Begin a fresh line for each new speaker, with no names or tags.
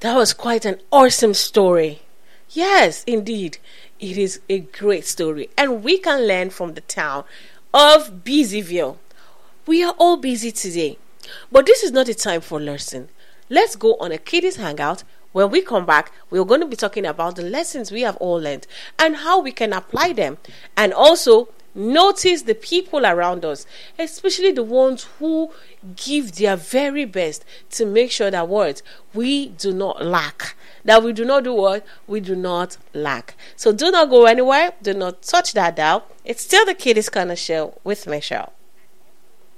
That was quite an awesome story. Yes, indeed. It is a great story. And we can learn from the town of Busyville. We are all busy today. But this is not a time for lesson. Let's go on a kiddies hangout. When we come back, we're going to be talking about the lessons we have all learned and how we can apply them. And also, notice the people around us, especially the ones who give their very best to make sure that what we do not lack. That we do not do what? We do not lack. So do not go anywhere. Do not touch that dial. It's still the Kiddies Corner Show with Michelle.